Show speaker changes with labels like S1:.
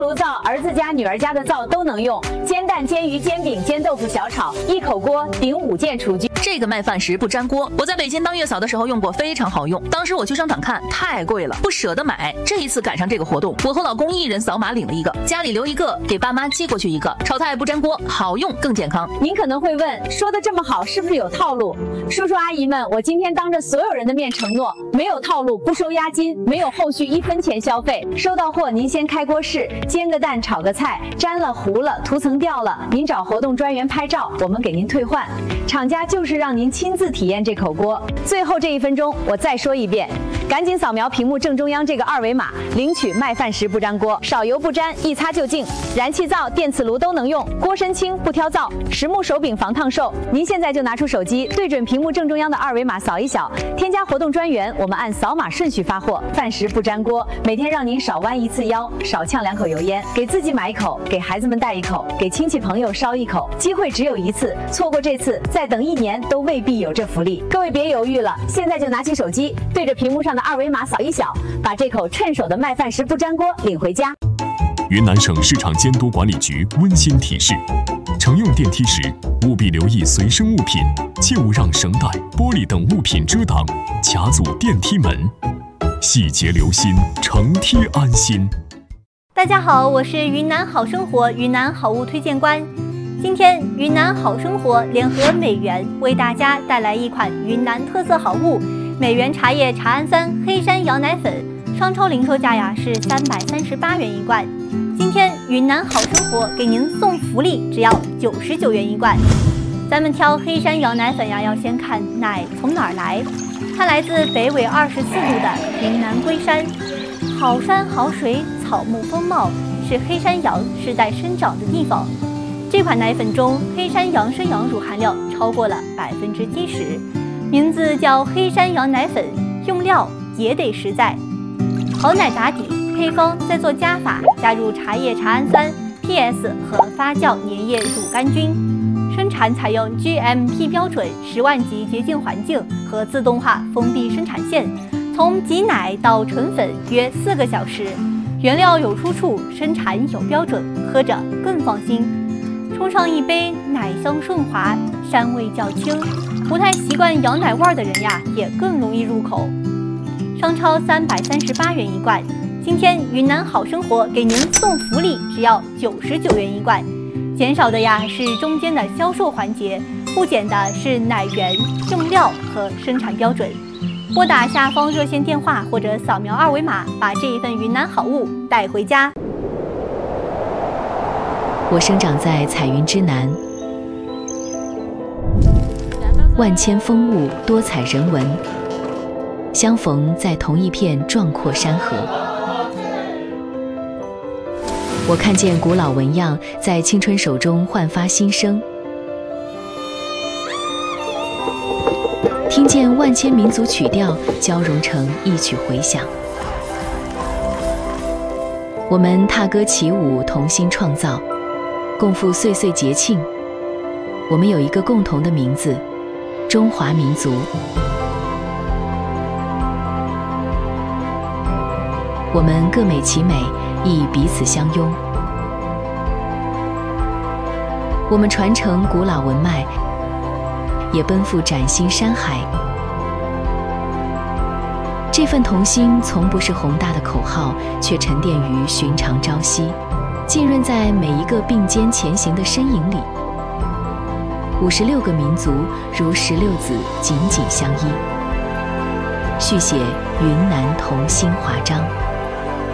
S1: 炉灶，儿子家、女儿家的灶都能用，煎蛋、煎鱼、煎饼、煎豆腐、小炒，一口锅顶5件厨具。
S2: 这个麦饭石不粘锅，我在北京当月嫂的时候用过，非常好用。当时我去商场看，太贵了，不舍得买。这一次赶上这个活动，我和老公一人扫码领了一个，家里留一个，给爸妈寄过去一个。炒菜不粘锅，好用更健康。
S1: 您可能会问，说的这么好，是不是有套路？叔叔阿姨们，我今天当着所有人的面承诺，没有套路，不收押金，没有后续1分钱消费。收到货您先开锅试，煎个蛋，炒个菜，粘了糊了，涂层掉了，您找活动专员拍照，我们给您退换。厂家就是让您亲自体验这口锅。最后这1分钟，我再说一遍，赶紧扫描屏幕正中央这个2维码，领取麦饭石不粘锅，少油不粘，一擦就净。燃气灶、电磁炉都能用，锅身轻不挑灶，实木手柄防烫受。您现在就拿出手机，对准屏幕正中央的2维码扫一扫，添加活动专员，我们按扫码顺序发货。饭石不粘锅，每天让您少弯1次腰，少呛2口油烟，给自己买1口，给孩子们带1口，给亲戚朋友烧1口。机会只有1次，错过这次，再等1年都未必有这福利。各位别犹豫了，现在就拿起手机，对着屏幕上的2维码扫一扫，把这口趁手的麦饭石不粘锅领回家。
S3: 云南省市场监督管理局温馨提示：乘用电梯时，务必留意随身物品，切勿让绳带、玻璃等物品遮挡、卡阻电梯门。细节留心，乘梯安心。
S4: 大家好，我是云南好生活云南好物推荐官。今天云南好生活联合美源为大家带来一款云南特色好物——美源茶叶茶氨酸黑山羊奶粉，商超零售价呀是338元1罐。今天云南好生活给您送福利，只要99元1罐。咱们挑黑山羊奶粉呀，要先看奶从哪儿来。它来自北纬24度的云南龟山，好山好水，草木丰茂，是黑山羊世代生长的地方。这款奶粉中黑山羊生羊乳含量超过了70%，名字叫黑山羊奶粉，用料也得实在。好奶打底，配方再做加法，加入茶叶茶氨酸、PS 和发酵粘液乳杆菌。生产采用 GMP 标准10万级洁净环境和自动化封闭生产线，从挤奶到纯粉约4个小时。原料有出处，生产有标准，喝着更放心。冲上一杯，奶香顺滑，膻味较轻，不太习惯羊奶味的人呀，也更容易入口。商超338元1罐，今天云南好生活给您送福利，只要99元1罐。减少的呀是中间的销售环节，不减的是奶源、用料和生产标准。拨打下方热线电话或者扫描2维码，把这一份云南好物带回家。
S5: 我生长在彩云之南，万千风物，多彩人文，相逢在同一片壮阔山河。我看见古老纹样在青春手中焕发新生，听见万千民族曲调交融成一曲回响。我们踏歌起舞，同心创造，共赴岁岁节庆。我们有一个共同的名字——中华民族。我们各美其美，亦彼此相拥。我们传承古老文脉，也奔赴崭新山海。这份同心从不是宏大的口号，却沉淀于寻常朝夕，浸润在每一个并肩前行的身影里。56个民族如16子紧紧相依，续写云南同心华章。